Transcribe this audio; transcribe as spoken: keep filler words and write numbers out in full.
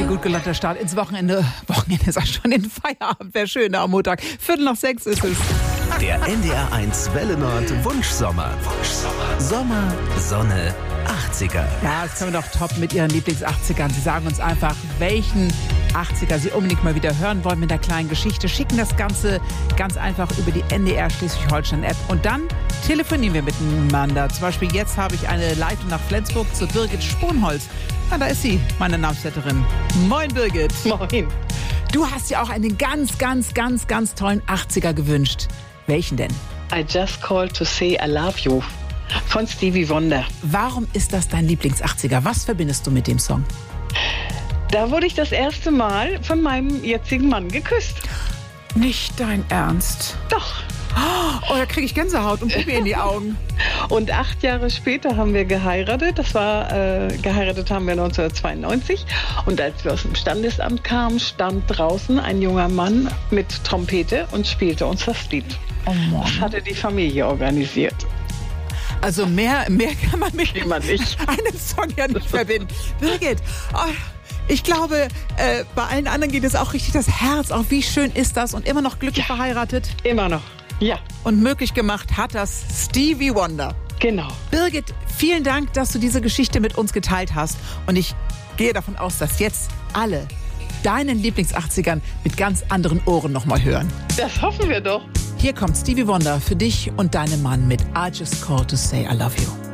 Ein gut gelaunter Start ins Wochenende. Wochenende ist auch schon in Feierabend. Wäre schön, am Montag. Viertel nach sechs ist es. Der N D R eins Welle Nord Wunschsommer. Wunschsommer. Sommer, Sonne, achtziger. Ja, das können wir doch top mit Ihren Lieblings-achtzigern. Sie sagen uns einfach, welchen achtziger Sie unbedingt mal wieder hören wollen mit der kleinen Geschichte. Schicken das Ganze ganz einfach über die N D R Schleswig-Holstein-App. Und dann telefonieren wir miteinander. Zum Beispiel jetzt habe ich eine Leitung nach Flensburg zu Birgit Sponholz. Na, da ist sie, meine Namensvetterin. Moin, Birgit. Moin. Du hast dir auch einen ganz, ganz, ganz, ganz tollen achtziger gewünscht. Welchen denn? I Just Called to Say I Love You von Stevie Wonder. Warum ist das dein Lieblings-achtziger? Was verbindest du mit dem Song? Da wurde ich das erste Mal von meinem jetzigen Mann geküsst. Nicht dein Ernst? Doch. Oh, da kriege ich Gänsehaut und Pipi in die Augen. Und acht Jahre später haben wir geheiratet. Das war, äh, geheiratet haben wir neunzehnhundertzweiundneunzig. Und als wir aus dem Standesamt kamen, stand draußen ein junger Mann mit Trompete und spielte uns das Lied. Oh Mann. Das hatte die Familie organisiert. Also mehr, mehr kann man mit Kann man nicht. einem Song ja nicht verbinden. Birgit, oh, ich glaube, äh, bei allen anderen geht es auch richtig das Herz auf. Wie schön ist das? Und immer noch glücklich Ja. verheiratet. Immer noch. Ja, Und möglich gemacht hat das Stevie Wonder. genau. Birgit, vielen Dank, dass du diese Geschichte mit uns geteilt hast. Und ich gehe davon aus, dass jetzt alle deinen Lieblings-achtzigern mit ganz anderen Ohren nochmal hören. Das hoffen wir doch. Hier kommt Stevie Wonder für dich und deinen Mann mit I Just Called to Say I Love You.